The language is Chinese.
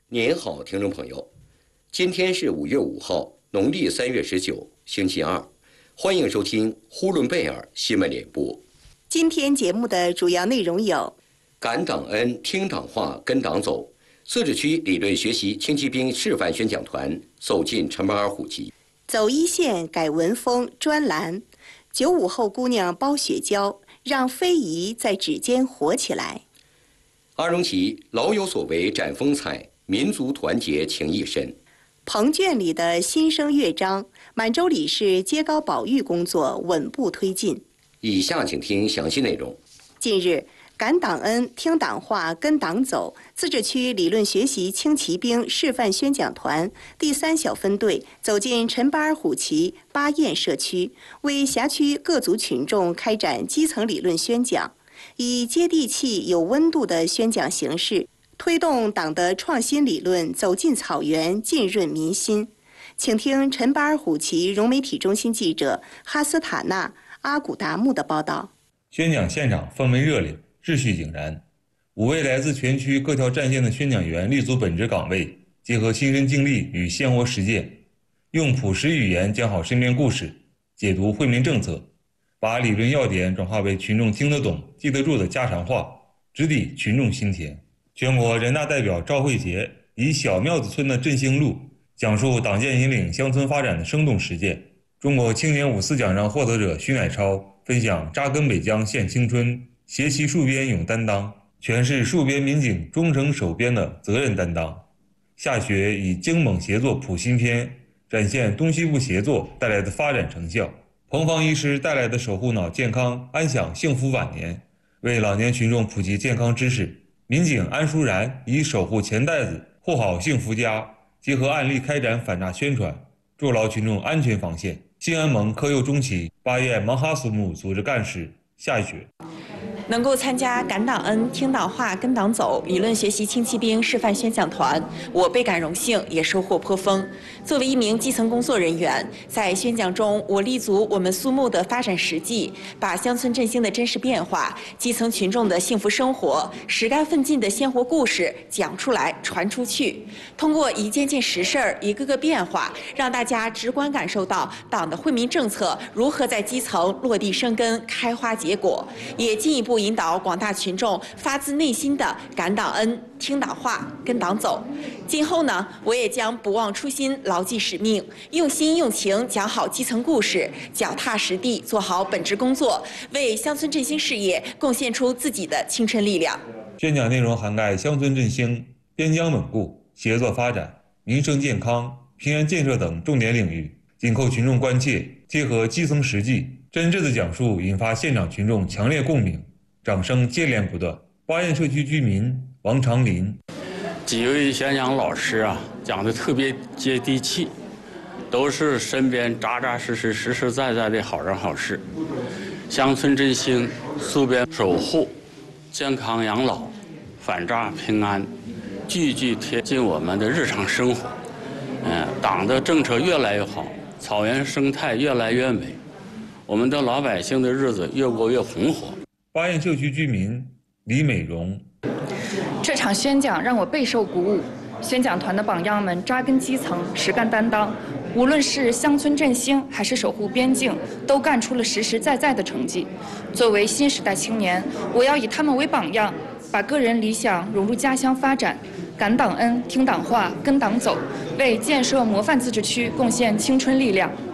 您好，听众朋友，今天是5月5号，农历3月19，星期二，欢迎收听呼伦贝尔新闻联播。 今天节目的主要内容有： 感党恩，听党话，跟党走。自治区理论学习轻骑兵示范宣讲团走进陈巴尔虎旗， 走一线改文风专栏，95后姑娘包雪娇，让非遗在指尖活起来。 阿荣旗老有所为展风采，民族团结情谊深。 棚卷里的新生乐章，满洲里市街高保育工作稳步推进。 以下请听详细内容。 近日，感党恩，听党话，跟党走，自治区理论学习轻骑兵示范宣讲团第3小分队走进陈巴尔虎旗巴彦社区，为辖区各族群众开展基层理论宣讲，以接地气、有温度的宣讲形式，推动党的创新理论走进草原，浸润民心。请听陈巴尔虎旗融媒体中心记者哈斯塔纳·阿古达木的报道。 宣讲现场氛围热烈，秩序井然。5位来自全区各条战线的宣讲员立足本职岗位，结合亲身经历与鲜活实践，用朴实语言讲好身边故事，解读惠民政策，把理论要点转化为群众听得懂、记得住的家常话，直抵群众心田。全国人大代表赵慧杰以小庙子村的振兴路讲述党建引领乡村发展的生动实践。中国青年5·4奖章获得者徐乃超分享扎根北疆献青春，携旗戍边勇担当，诠释戍边民警忠诚守边的责任担当。下学以精猛协作谱新篇，展现东西部协作带来的发展成效。彭方医师带来的守护脑健康安享幸福晚年，为老年群众普及健康知识。民警安淑然以守护钱袋子护好幸福家，结合案例开展反诈宣传，筑牢群众安全防线。新安盟科幼中旗巴彦芒哈苏木组织干事夏雪。 能够参加感党恩、听党话、跟党走理论学习轻骑兵示范宣讲团，我倍感荣幸，也收获颇丰。作为一名基层工作人员，在宣讲中，我立足我们苏木的发展实际，把乡村振兴的真实变化、基层群众的幸福生活、实干奋进的鲜活故事讲出来、传出去。通过一件件实事儿、一个个变化，让大家直观感受到党的惠民政策如何在基层落地生根、开花结果，也进一步引导广大群众发自内心的感党恩、听党话、跟党走。今后呢，我也将不忘初心、牢记使命，用心用情讲好基层故事，脚踏实地做好本职工作，为乡村振兴事业贡献出自己的青春力量。 宣讲内容涵盖乡村振兴、边疆稳固、协作发展、民生健康、平安建设等重点领域，紧扣群众关切，结合基层实际，真挚的讲述引发现场群众强烈共鸣，掌声接连不断。巴彦社区居民王长林， 几位宣讲老师啊，讲的特别接地气，都是身边扎扎实实、实实在在的好人好事。乡村振兴、戍边守护、健康养老、反诈平安，句句贴近我们的日常生活。党的政策越来越好，草原生态越来越美，我们的老百姓的日子越过越红火。 巴彦社区居民李美荣， 这场宣讲让我备受鼓舞，宣讲团的榜样们扎根基层，实干担当，无论是乡村振兴还是守护边境，都干出了实实在在的成绩。作为新时代青年，我要以他们为榜样，把个人理想融入家乡发展，感党恩、听党话、跟党走，为建设模范自治区贡献青春力量。